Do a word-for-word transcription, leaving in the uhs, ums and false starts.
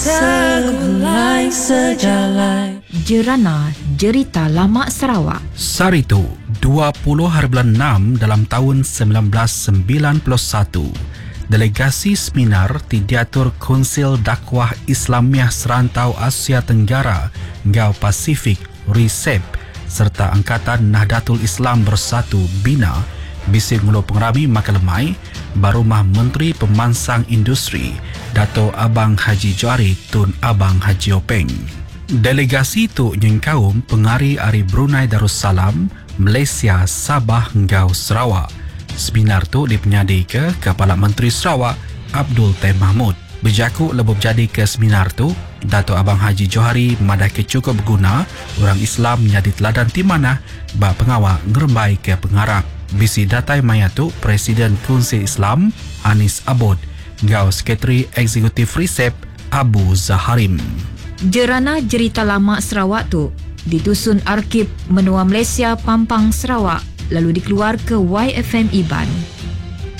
segulai sejalan. Jerana Jerita Lama Sarawak. Saritu, dua puluh hari bulan enam dalam tahun sembilan belas sembilan puluh satu. Delegasi seminar ti diatur Konsil Dakwah Islamiah Serantau Asia Tenggara Ngau Pasifik RISEP serta Angkatan Nahdlatul Islam Bersatu BINA bisi ngulu pengerami Makalemai Barumah Menteri Pemansang Industri Dato' Abang Haji Johari Tun Abang Haji Openg. Delegasi tu nyengkaum pengari ari Brunei Darussalam, Malaysia, Sabah ngau Sarawak. Seminar tu dipenyadi ke Kepala Menteri Sarawak Abdul Tay Mahmud. Berjaku lebih jadi ke seminar tu, Dato' Abang Haji Johari madah ke cukup berguna orang Islam menjadi teladan di mana bak pengawal ngerembai ke pengarap. Bisi datai maya tu Presiden Konsil Islam Anis Abod ngau Sekretari Eksekutif RISEP Abu Zaharim. Jerana Jerita Lama Sarawak tu ditusun Arkib Menua Malaysia Pampang Sarawak lalu dikeluar ke Y F M Iban.